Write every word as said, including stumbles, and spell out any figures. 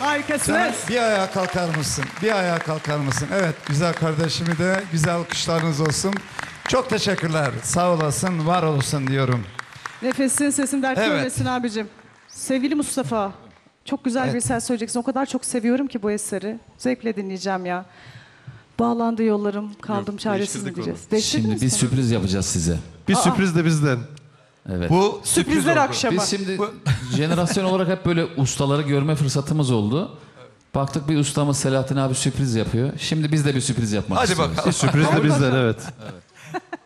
Harikasınız. Sen bir ayağa kalkar mısın? Bir ayağa kalkar mısın? Evet, güzel kardeşimi de güzel alkışlarınız olsun. Çok teşekkürler. Sağ olasın, var olasın diyorum. Nefesin sesin dert Evet. görmesin abicim. Sevgili Mustafa, çok güzel Evet. bir ses söyleyeceksin. O kadar çok seviyorum ki bu eseri. Zevkle dinleyeceğim ya. Bağlandı yollarım, kaldım Yok, çaresiz değiştirdik diyeceğiz. onu. Değiştirdiniz Şimdi bir mi? sürpriz yapacağız size. Bir sürpriz de bizden. Evet. Bu Sürprizler oldu. akşamı. Biz şimdi jenerasyon olarak hep böyle ustaları görme fırsatımız oldu. Baktık bir ustamız Selahattin abi sürpriz yapıyor. Şimdi biz de bir sürpriz yapmak Hadi istiyoruz. bakalım. Bir sürpriz de bizden, evet.